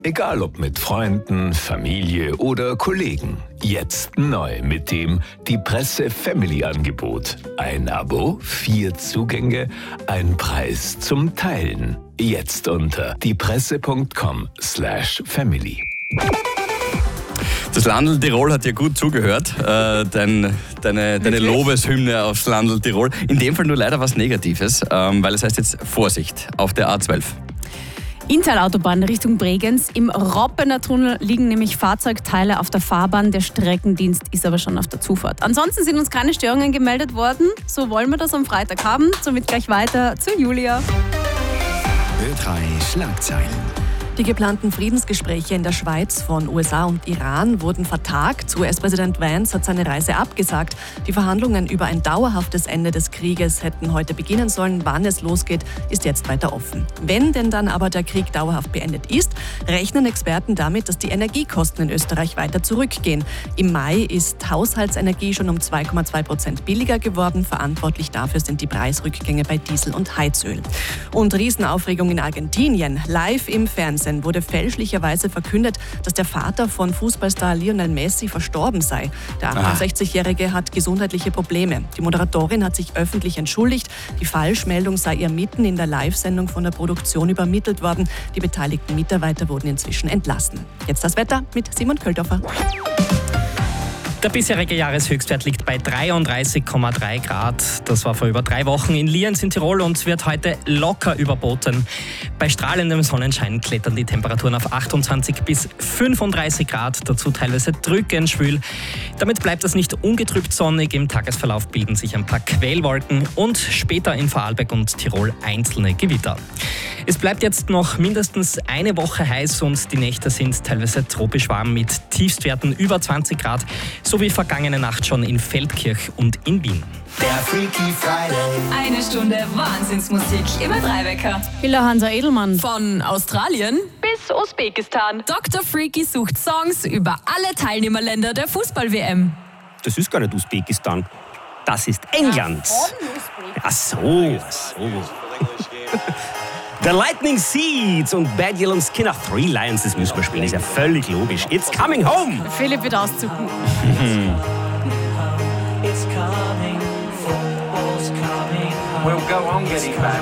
Egal ob mit Freunden, Familie oder Kollegen. Jetzt neu mit dem Die Presse Family Angebot. Ein Abo, 4 Zugänge, ein Preis zum Teilen. Jetzt unter diepresse.com/family. Das Landl Tirol hat dir gut zugehört, deine Lobeshymne aufs Landl Tirol. In dem Fall nur leider was Negatives, weil es heißt jetzt Vorsicht auf der A12. Inntal-Autobahn Richtung Bregenz. Im Roppener Tunnel liegen nämlich Fahrzeugteile auf der Fahrbahn. Der Streckendienst ist aber schon auf der Zufahrt. Ansonsten sind uns keine Störungen gemeldet worden. So wollen wir das am Freitag haben. Somit gleich weiter zu Julia. Ö3 Schlagzeilen. Die geplanten Friedensgespräche in der Schweiz von USA und Iran wurden vertagt. US-Präsident Vance hat seine Reise abgesagt. Die Verhandlungen über ein dauerhaftes Ende des Krieges hätten heute beginnen sollen. Wann es losgeht, ist jetzt weiter offen. Wenn denn dann aber der Krieg dauerhaft beendet ist, rechnen Experten damit, dass die Energiekosten in Österreich weiter zurückgehen. Im Mai ist Haushaltsenergie schon um 2,2% billiger geworden. Verantwortlich dafür sind die Preisrückgänge bei Diesel und Heizöl. Und Riesenaufregung in Argentinien. Live im Fernsehen wurde fälschlicherweise verkündet, dass der Vater von Fußballstar Lionel Messi verstorben sei. Der 68-Jährige hat gesundheitliche Probleme. Die Moderatorin hat sich öffentlich entschuldigt. Die Falschmeldung sei ihr mitten in der Live-Sendung von der Produktion übermittelt worden. Die beteiligten Mitarbeiter wurden inzwischen entlassen. Jetzt das Wetter mit Simon Köldorfer. Der bisherige Jahreshöchstwert liegt bei 33,3 Grad. Das war vor über 3 Wochen in Lienz in Tirol und wird heute locker überboten. Bei strahlendem Sonnenschein klettern die Temperaturen auf 28 bis 35 Grad, dazu teilweise drückend schwül. Damit bleibt es nicht ungetrübt sonnig. Im Tagesverlauf bilden sich ein paar Quellwolken und später in Vorarlberg und Tirol einzelne Gewitter. Es bleibt jetzt noch mindestens eine Woche heiß und die Nächte sind teilweise tropisch warm mit Tiefstwerten über 20 Grad, so wie vergangene Nacht schon in Feldkirch und in Wien. Der Freaky Friday. Eine Stunde Wahnsinnsmusik im Dreiwecker. Hilla Hansa Edelmann. Von Australien bis Usbekistan. Dr. Freaky sucht Songs über alle Teilnehmerländer der Fußball-WM. Das ist gar nicht Usbekistan. Das ist England. Ach so. The Lightning Seeds und Bad Yellow Skinner, Three Lions, das müssen wir spielen, ist ja völlig logisch. It's coming home! Philipp wird auszucken. It's coming, football's coming home. We'll go on getting back.